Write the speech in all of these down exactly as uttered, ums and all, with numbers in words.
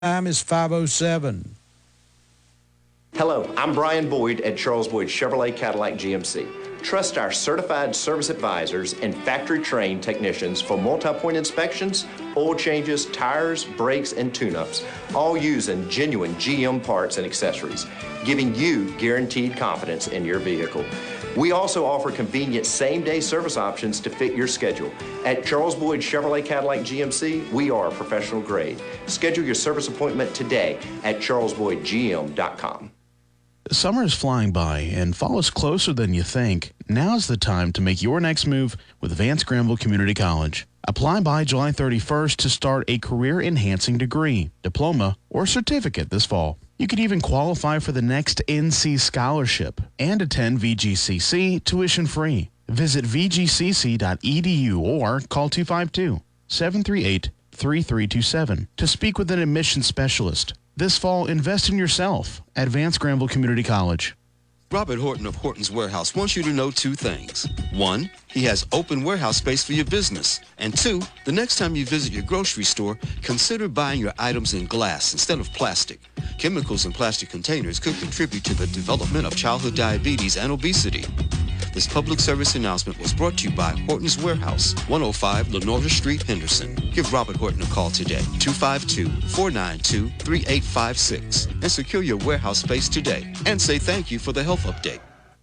Time is five oh seven. Hello, I'm Brian Boyd at Charles Boyd Chevrolet Cadillac G M C. Trust our certified service advisors and factory-trained technicians for multi-point inspections, oil changes, tires, brakes, and tune-ups, all using genuine G M parts and accessories, giving you guaranteed confidence in your vehicle. We also offer convenient same-day service options to fit your schedule. At Charles Boyd Chevrolet Cadillac G M C, we are professional grade. Schedule your service appointment today at charles boyd g m dot com. Summer is flying by, and fall is closer than you think. Now's the time to make your next move with Vance Granville Community College. Apply by July thirty-first to start a career-enhancing degree, diploma, or certificate this fall. You could even qualify for the next N C scholarship and attend V G C C tuition-free. Visit v g c c dot e d u or call two five two, seven three eight, three three two seven to speak with an admissions specialist. This fall, invest in yourself at Vance Granville Community College. Robert Horton of Horton's Warehouse wants you to know two things. One, he has open warehouse space for your business. And two, the next time you visit your grocery store, consider buying your items in glass instead of plastic. Chemicals in plastic containers could contribute to the development of childhood diabetes and obesity. This public service announcement was brought to you by Horton's Warehouse, one oh five Lenora Street, Henderson. Give Robert Horton a call today, two five two, four nine two, three eight five six, and secure your warehouse space today. And say thank you for the health update.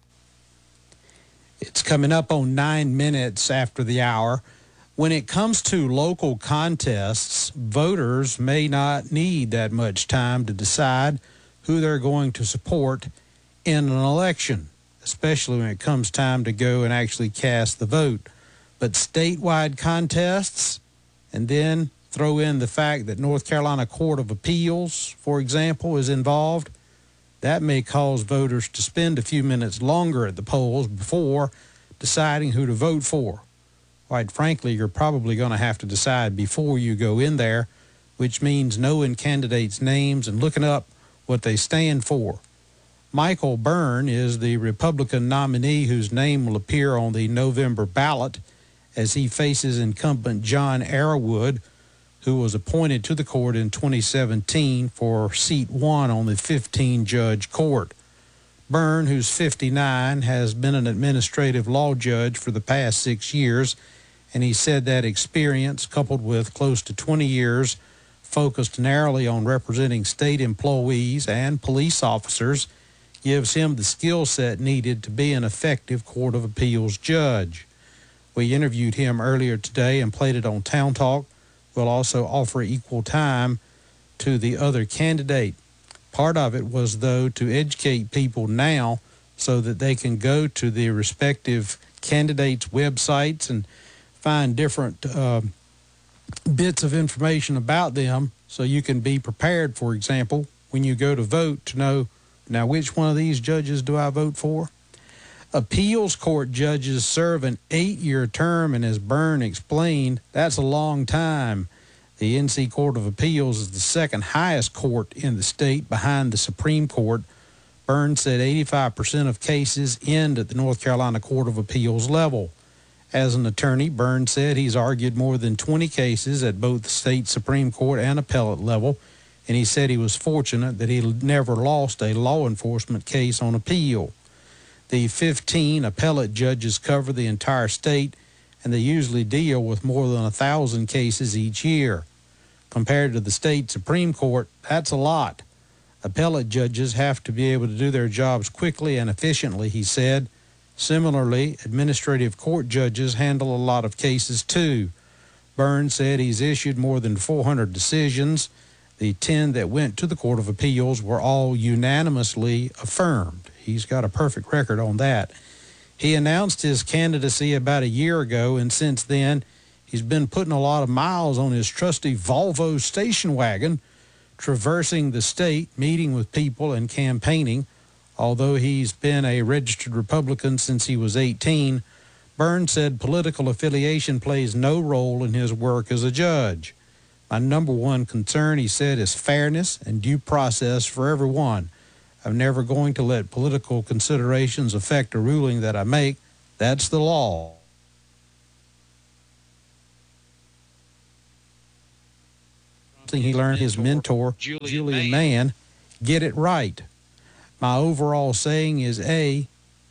It's coming up on nine minutes after the hour. When it comes to local contests, voters may not need that much time to decide who they're going to support in an election, especially when it comes time to go and actually cast the vote. But statewide contests, and then throw in the fact that North Carolina Court of Appeals, for example, is involved, that may cause voters to spend a few minutes longer at the polls before deciding who to vote for. Quite frankly, you're probably going to have to decide before you go in there, which means knowing candidates' names and looking up what they stand for. Michael Byrne is the Republican nominee whose name will appear on the November ballot as he faces incumbent John Arrowood, who was appointed to the court in twenty seventeen for seat one on the fifteen-judge court. Byrne, who's fifty-nine, has been an administrative law judge for the past six years, and he said that experience, coupled with close to twenty years focused narrowly on representing state employees and police officers, gives him the skill set needed to be an effective Court of Appeals judge. We interviewed him earlier today and played it on Town Talk. We'll also offer equal time to the other candidate. Part of it was, though, to educate people now so that they can go to the respective candidates' websites and find different uh, bits of information about them so you can be prepared, for example, when you go to vote to know, now, which one of these judges do I vote for? Appeals court judges serve an eight-year term, and as Byrne explained, that's a long time. The N C Court of Appeals is the second highest court in the state behind the Supreme Court. Byrne said eighty-five percent of cases end at the North Carolina Court of Appeals level. As an attorney, Byrne said he's argued more than twenty cases at both the state Supreme Court and appellate level, and he said he was fortunate that he never lost a law enforcement case on appeal. The fifteen appellate judges cover the entire state, and they usually deal with more than a thousand cases each year. Compared to the state Supreme Court, that's a lot. Appellate judges have to be able to do their jobs quickly and efficiently, he said. Similarly, administrative court judges handle a lot of cases too. Byrne said he's issued more than four hundred decisions. The ten that went to the Court of Appeals were all unanimously affirmed. He's got a perfect record on that. He announced his candidacy about a year ago, and since then, he's been putting a lot of miles on his trusty Volvo station wagon, traversing the state, meeting with people and campaigning. Although he's been a registered Republican since he was eighteen, Byrne said political affiliation plays no role in his work as a judge. My number one concern, he said, is fairness and due process for everyone. I'm never going to let political considerations affect a ruling that I make. That's the law. he learned his mentor, Julian Mann, get it right. My overall saying is A,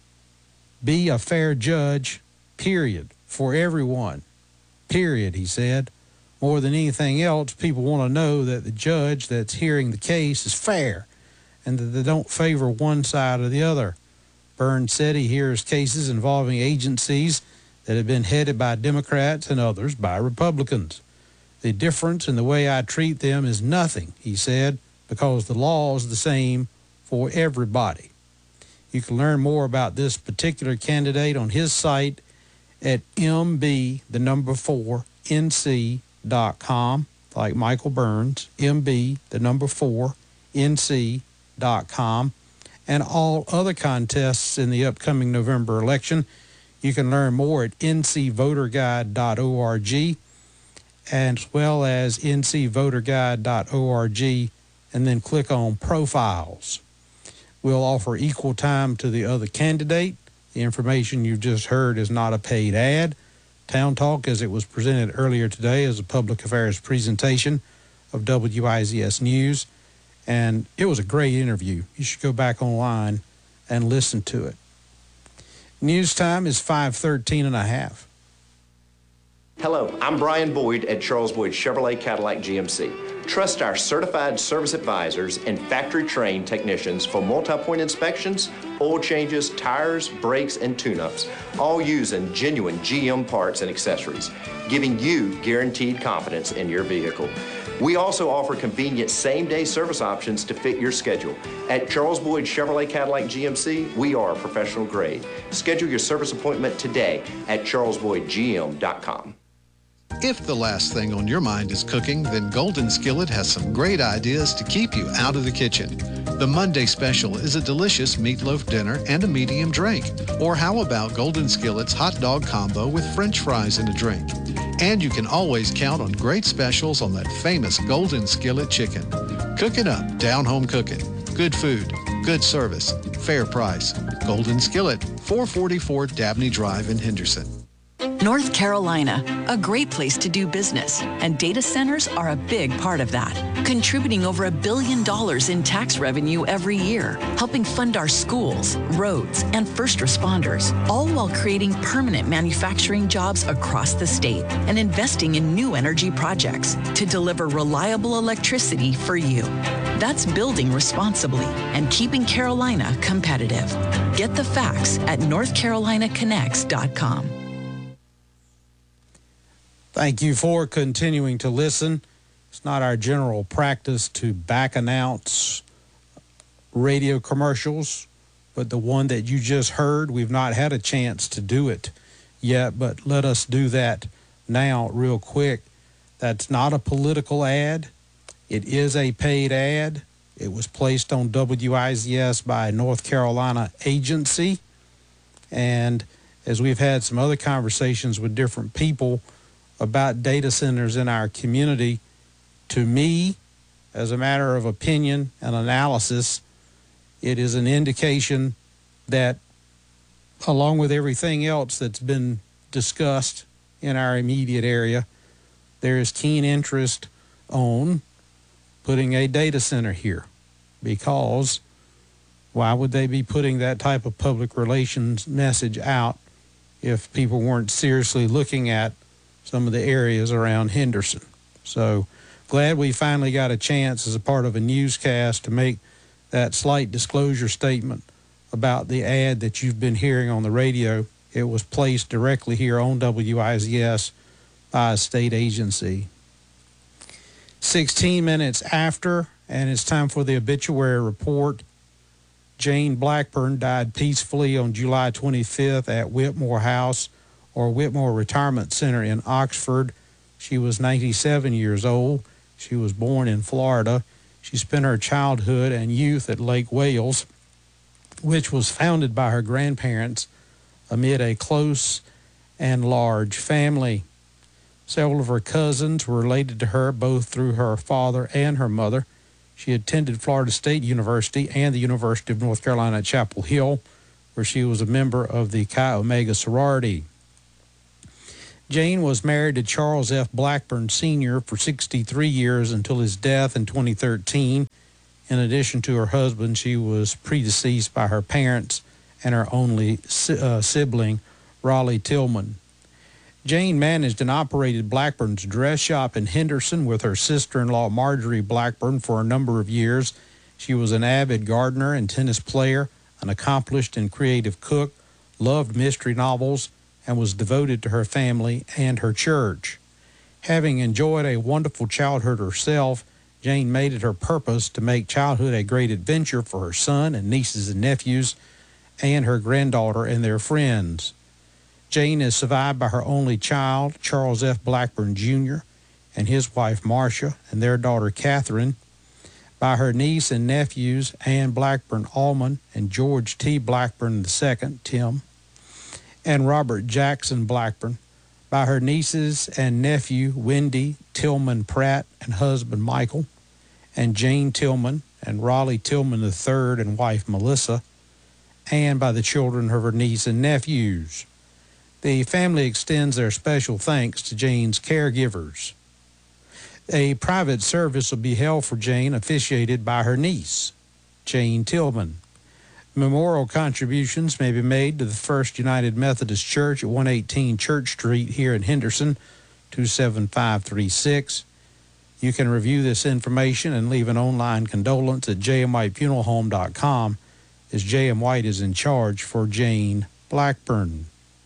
be a fair judge, period, for everyone, period, he said. More than anything else, people want to know that the judge that's hearing the case is fair and that they don't favor one side or the other. Burns said he hears cases involving agencies that have been headed by Democrats and others by Republicans. The difference in the way I treat them is nothing, he said, because the law is the same for everybody. You can learn more about this particular candidate on his site at M B, the number four, N C dot com, like Michael Burns, M B, the number four, N C dot com, and all other contests in the upcoming November election. You can learn more at N C voter guide dot org, as well as N C voter guide dot org, and then click on Profiles. We'll offer equal time to the other candidate. The information you've just heard is not a paid ad. Town Talk, as it was presented earlier today, is a public affairs presentation of W I Z S News, and it was a great interview. You should go back online and listen to it. News time is five thirteen and a half. Hello, I'm Brian Boyd at Charles Boyd Chevrolet Cadillac G M C. Trust our certified service advisors and factory-trained technicians for multi-point inspections, oil changes, tires, brakes, and tune-ups, all using genuine G M parts and accessories, giving you guaranteed confidence in your vehicle. We also offer convenient same-day service options to fit your schedule. At Charles Boyd Chevrolet Cadillac G M C, we are professional grade. Schedule your service appointment today at charles boyd g m dot com. If the last thing on your mind is cooking, then Golden Skillet has some great ideas to keep you out of the kitchen. The Monday special is a delicious meatloaf dinner and a medium drink. Or how about Golden Skillet's hot dog combo with French fries and a drink? And you can always count on great specials on that famous Golden Skillet chicken. Cook it up, down-home cooking. Good food, good service, fair price. Golden Skillet, four forty-four Dabney Drive in Henderson. North Carolina, a great place to do business, and data centers are a big part of that, contributing over a billion dollars in tax revenue every year, helping fund our schools, roads, and first responders, all while creating permanent manufacturing jobs across the state and investing in new energy projects to deliver reliable electricity for you. That's building responsibly and keeping Carolina competitive. Get the facts at north carolina connects dot com. Thank you for continuing to listen. It's not our general practice to back announce radio commercials, but the one that you just heard, we've not had a chance to do it yet, but let us do that now real quick. That's not a political ad. It is a paid ad. It was placed on W I Z S by a North Carolina agency. And as we've had some other conversations with different people about data centers in our community, to me, as a matter of opinion and analysis, it is an indication that, along with everything else that's been discussed in our immediate area, there is keen interest on putting a data center here. Because why would they be putting that type of public relations message out if people weren't seriously looking at some of the areas around Henderson? So glad we finally got a chance as a part of a newscast to make that slight disclosure statement about the ad that you've been hearing on the radio. It was placed directly here on W I Z S by a state agency. sixteen minutes after, and it's time for the obituary report. Jane Blackburn died peacefully on July twenty-fifth at Whitmore House, or Whitmore Retirement Center in Oxford. She was ninety-seven years old. She was born in Florida. She spent her childhood and youth at Lake Wales, which was founded by her grandparents amid a close and large family. Several of her cousins were related to her both through her father and her mother. She attended Florida State University and the University of North Carolina at Chapel Hill, where she was a member of the Chi Omega sorority. Jane was married to Charles F. Blackburn Senior for sixty-three years until his death in twenty thirteen. In addition to her husband, she was predeceased by her parents and her only uh, sibling, Raleigh Tillman. Jane managed and operated Blackburn's dress shop in Henderson with her sister-in-law, Marjorie Blackburn, for a number of years. She was an avid gardener and tennis player, an accomplished and creative cook, loved mystery novels, and was devoted to her family and her church. Having enjoyed a wonderful childhood herself, Jane made it her purpose to make childhood a great adventure for her son and nieces and nephews and her granddaughter and their friends. Jane is survived by her only child, Charles F. Blackburn Junior, and his wife, Marcia, and their daughter, Catherine, by her niece and nephews, Ann Blackburn Allman and George T. Blackburn the Second, Tim, and Robert Jackson Blackburn, by her nieces and nephew, Wendy Tillman Pratt and husband, Michael, and Jane Tillman and Raleigh Tillman the Third and wife, Melissa, and by the children of her niece and nephews. The family extends their special thanks to Jane's caregivers. A private service will be held for Jane, officiated by her niece, Jane Tillman. Memorial contributions may be made to the First United Methodist Church at one eighteen Church Street here in Henderson, two seven five three six. You can review this information and leave an online condolence at j m white funeral home dot com, as J M. White is in charge for Jane Blackburn.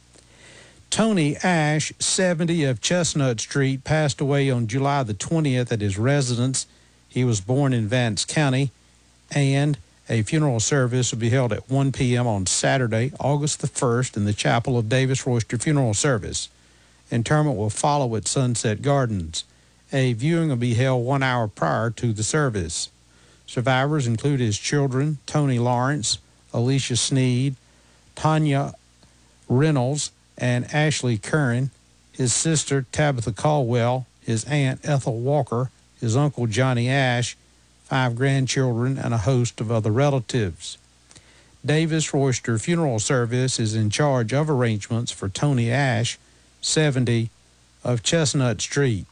Tony Ash, seventy, of Chestnut Street, passed away on July the twentieth at his residence. He was born in Vance County, and a funeral service will be held at one p.m. on Saturday, August the first, in the chapel of Davis Royster Funeral Service. Interment will follow at Sunset Gardens. A viewing will be held one hour prior to the service. Survivors include his children, Tony Lawrence, Alicia Sneed, Tanya Reynolds, and Ashley Curran, his sister Tabitha Caldwell, his aunt Ethel Walker, his uncle Johnny Ash, five grandchildren, and a host of other relatives. Davis Royster Funeral Service is in charge of arrangements for Tony Ash, seventy, of Chestnut Street.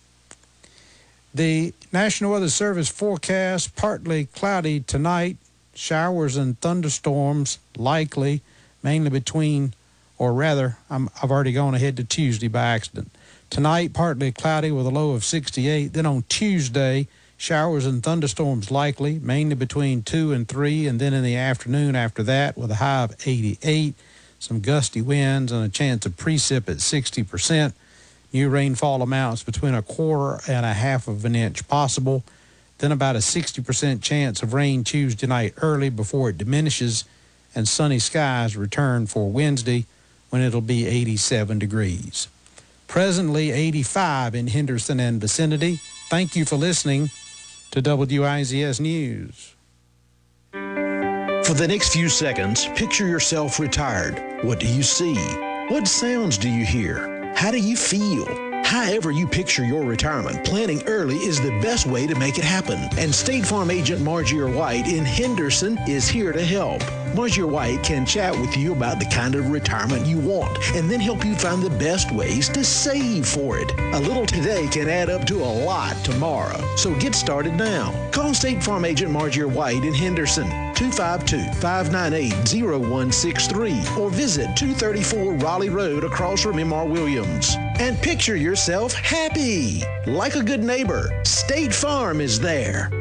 The National Weather Service forecast: partly cloudy tonight, showers and thunderstorms likely, mainly between, or rather, I'm, I've already gone ahead to Tuesday by accident. Tonight, partly cloudy with a low of sixty-eight. Then on Tuesday, showers and thunderstorms likely, mainly between two and three, and then in the afternoon after that with a high of eighty-eight. Some gusty winds and a chance of precip at sixty percent. New rainfall amounts between a quarter and a half of an inch possible. Then about a sixty percent chance of rain Tuesday night early before it diminishes, and sunny skies return for Wednesday, when it'll be eighty-seven degrees. Presently eighty-five in Henderson and vicinity. Thank you for listening to W I Z S News. For the next few seconds, picture yourself retired. What do you see? What sounds do you hear? How do you feel? However you picture your retirement, planning early is the best way to make it happen. And State Farm agent Margie White in Henderson is here to help. Margie White can chat with you about the kind of retirement you want and then help you find the best ways to save for it. A little today can add up to a lot tomorrow. So get started now. Call State Farm agent Margie White in Henderson, two five two, five nine eight, zero one six three, or visit two thirty-four Raleigh Road across from M R Williams. And picture yourself happy. Like a good neighbor, State Farm is there.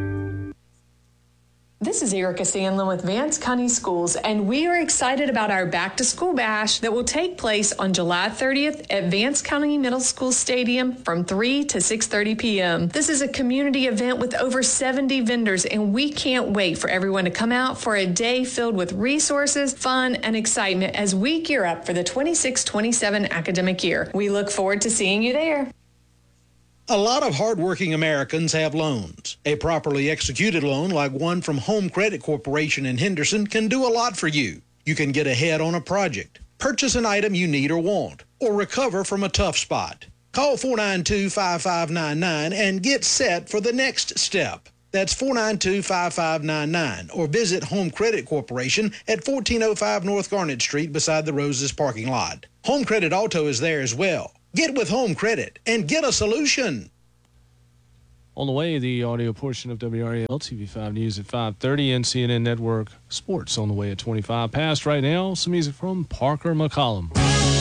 This is Erica Sandlin with Vance County Schools, and we are excited about our Back to School Bash that will take place on July thirtieth at Vance County Middle School Stadium from three to six thirty p.m. This is a community event with over seventy vendors, and we can't wait for everyone to come out for a day filled with resources, fun, and excitement as we gear up for the twenty-six twenty-seven academic year. We look forward to seeing you there. A lot of hardworking Americans have loans. A properly executed loan like one from Home Credit Corporation in Henderson can do a lot for you. You can get ahead on a project, purchase an item you need or want, or recover from a tough spot. Call four nine two, five five nine nine and get set for the next step. That's four nine two, five five nine nine. Or visit Home Credit Corporation at fourteen oh five North Garnet Street beside the Roses parking lot. Home Credit Auto is there as well. Get with Home Credit and get a solution. On the way, the audio portion of W R A L T V five News at five thirty and C N N Network Sports on the way at twenty-five past. Right now, some music from Parker McCollum.